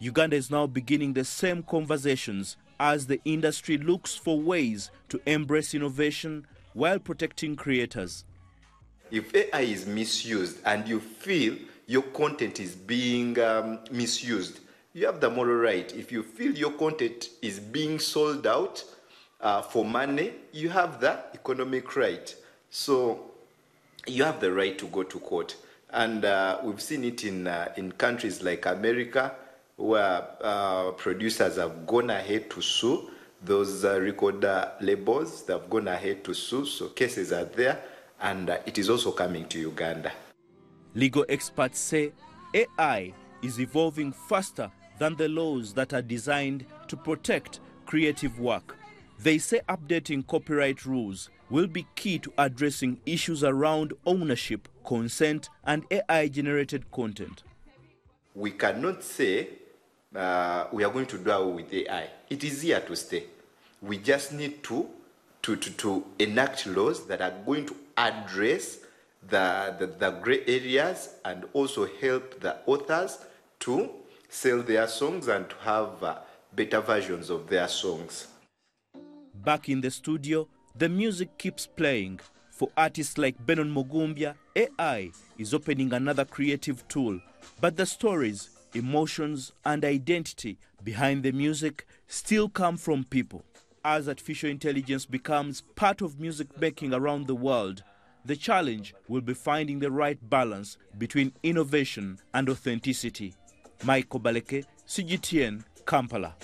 Uganda is now beginning the same conversations as the industry looks for ways to embrace innovation while protecting creators. If AI is misused and you feel your content is being misused, you have the moral right. If you feel your content is being sold out for money, you have the economic right. So you have the right to go to court. And we've seen it in countries like America, where producers have gone ahead to sue those record labels. They've gone ahead to sue, so cases are there, and it is also coming to Uganda. Legal experts say AI is evolving faster than the laws that are designed to protect creative work. They say updating copyright rules will be key to addressing issues around ownership, consent, and AI-generated content. We cannot say we are going to do away with AI. It is here to stay. We just need to enact laws that are going to address the gray areas and also help the authors to sell their songs and to have better versions of their songs. Back in the studio, the music keeps playing. For artists like Benon Mugumbya, AI is opening another creative tool. But the stories, emotions, and identity behind the music still come from people. As artificial intelligence becomes part of music making around the world, the challenge will be finding the right balance between innovation and authenticity. Michael Baleke, CGTN, Kampala.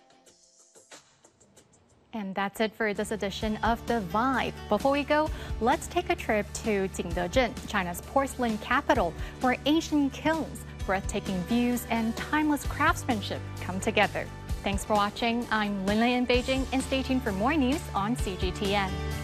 And that's it for this edition of The Vibe. Before we go, let's take a trip to Jingdezhen, China's porcelain capital, where ancient kilns, breathtaking views, and timeless craftsmanship come together. Thanks for watching. I'm Lin Lei in Beijing, and stay tuned for more news on CGTN.